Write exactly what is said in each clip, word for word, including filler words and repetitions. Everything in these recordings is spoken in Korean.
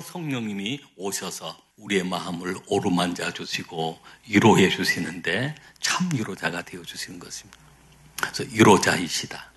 성령님이 오셔서 우리의 마음을 오르만져 주시고 위로해 주시는데 참 위로자가 되어 주시는 것입니다. 그래서 위로자이시다,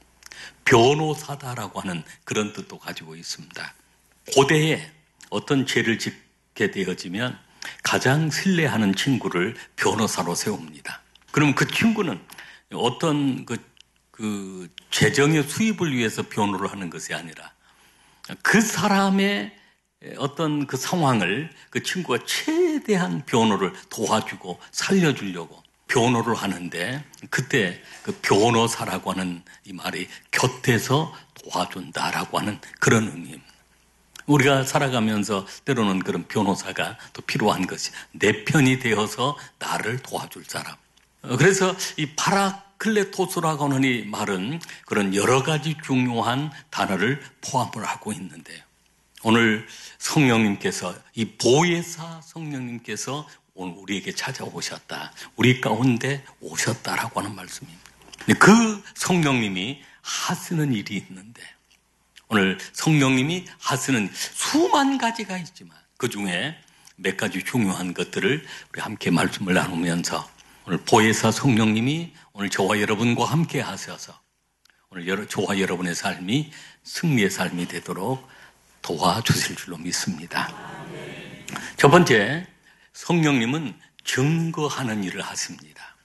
변호사다라고 하는 그런 뜻도 가지고 있습니다. 고대에 어떤 죄를 짓게 되어지면 가장 신뢰하는 친구를 변호사로 세웁니다. 그럼 그 친구는 어떤 그, 그 재정의 수입을 위해서 변호를 하는 것이 아니라 그 사람의 어떤 그 상황을 그 친구가 최대한 변호를 도와주고 살려주려고 변호를 하는데, 그때 그 변호사라고 하는 이 말이 곁에서 도와준다라고 하는 그런 의미입니다. 우리가 살아가면서 때로는 그런 변호사가 또 필요한 것이 내 편이 되어서 나를 도와줄 사람. 그래서 이 파라클레토스라고 하는 이 말은 그런 여러 가지 중요한 단어를 포함을 하고 있는데요. 오늘 성령님께서, 이 보혜사 성령님께서 오늘 우리에게 찾아오셨다, 우리 가운데 오셨다라고 하는 말씀입니다. 그 성령님이 하시는 일이 있는데, 오늘 성령님이 하시는 수만 가지가 있지만 그 중에 몇 가지 중요한 것들을 우리 함께 말씀을 나누면서, 오늘 보혜사 성령님이 오늘 저와 여러분과 함께 하셔서 오늘 저와 여러분의 삶이 승리의 삶이 되도록 도와주실 줄로 믿습니다. 첫 번째, 성령님은 증거하는 일을 하십니다.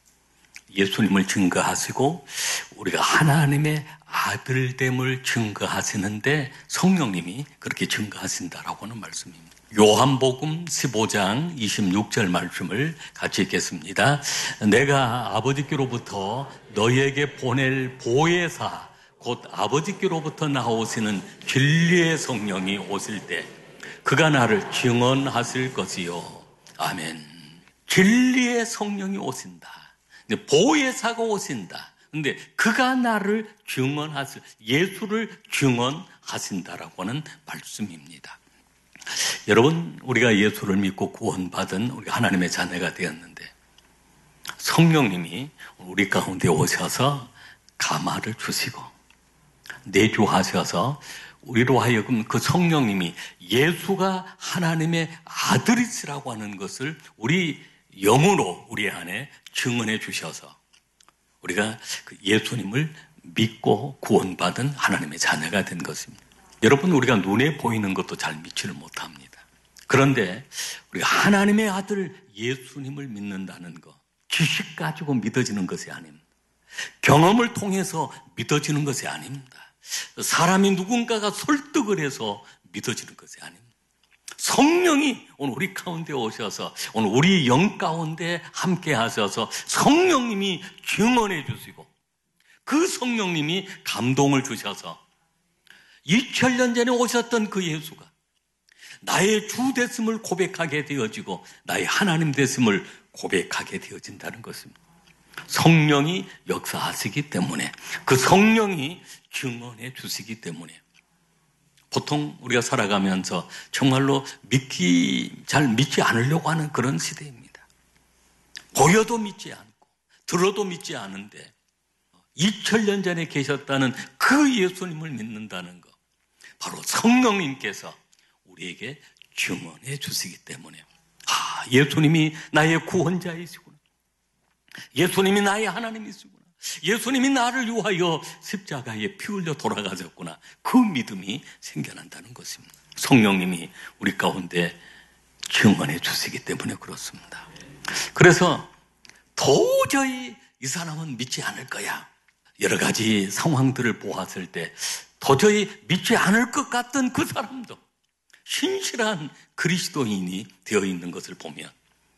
예수님을 증거하시고 우리가 하나님의 아들됨을 증거하시는데 성령님이 그렇게 증거하신다라고 하는 말씀입니다. 요한복음 십오 장 이십육 절 말씀을 같이 읽겠습니다. 내가 아버지께로부터 너희에게 보낼 보혜사 곧 아버지께로부터 나오시는 진리의 성령이 오실 때 그가 나를 증언하실 것이요. 아멘. 진리의 성령이 오신다. 보혜사가 오신다. 근데 그가 나를 증언하실, 예수를 증언하신다라고 하는 말씀입니다. 여러분, 우리가 예수를 믿고 구원받은 우리 하나님의 자녀가 되었는데 성령님이 우리 가운데 오셔서 감화를 주시고 내주하셔서 우리로 하여금 그 성령님이 예수가 하나님의 아들이시라고 하는 것을 우리 영으로 우리 안에 증언해 주셔서 우리가 그 예수님을 믿고 구원받은 하나님의 자녀가 된 것입니다. 여러분, 우리가 눈에 보이는 것도 잘 믿지를 못합니다. 그런데 우리가 하나님의 아들 예수님을 믿는다는 것, 지식 가지고 믿어지는 것이 아닙니다. 경험을 통해서 믿어지는 것이 아닙니다. 사람이 누군가가 설득을 해서 믿어지는 것이 아닙니다. 성령이 오늘 우리 가운데 오셔서 오늘 우리 영 가운데 함께 하셔서 성령님이 증언해 주시고 그 성령님이 감동을 주셔서 이천 년 전에 오셨던 그 예수가 나의 주 됐음을 고백하게 되어지고 나의 하나님 됐음을 고백하게 되어진다는 것입니다. 성령이 역사하시기 때문에, 그 성령이 증언해 주시기 때문에 보통 우리가 살아가면서 정말로 믿기, 잘 믿지 않으려고 하는 그런 시대입니다. 보여도 믿지 않고 들어도 믿지 않은데 이천 년 전에 계셨다는 그 예수님을 믿는다는 것, 바로 성령님께서 우리에게 증언해 주시기 때문에, 아, 예수님이 나의 구원자이시구나, 예수님이 나의 하나님이시구나, 예수님이 나를 위하여 십자가에 피 흘려 돌아가셨구나, 그 믿음이 생겨난다는 것입니다. 성령님이 우리 가운데 증언해 주시기 때문에 그렇습니다. 그래서 도저히 이 사람은 믿지 않을 거야, 여러 가지 상황들을 보았을 때 도저히 믿지 않을 것 같던 그 사람도 신실한 그리스도인이 되어 있는 것을 보면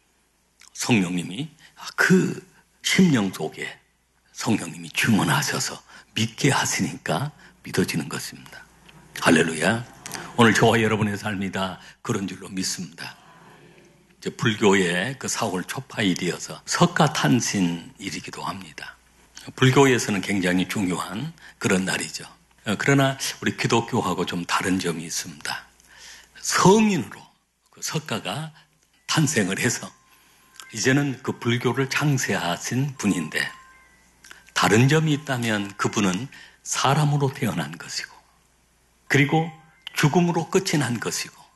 성령님이 그 심령 속에 성령님이 증언하셔서 믿게 하시니까 믿어지는 것입니다. 할렐루야. 오늘 저와 여러분의 삶이 다 그런 줄로 믿습니다. 이제 불교의 그 사월 초파일이어서 석가탄신일이기도 합니다. 불교에서는 굉장히 중요한 그런 날이죠. 그러나 우리 기독교하고 좀 다른 점이 있습니다. 성인으로 그 석가가 탄생을 해서 이제는 그 불교를 창세하신 분인데, 다른 점이 있다면 그분은 사람으로 태어난 것이고 그리고 죽음으로 끝이 난 것이고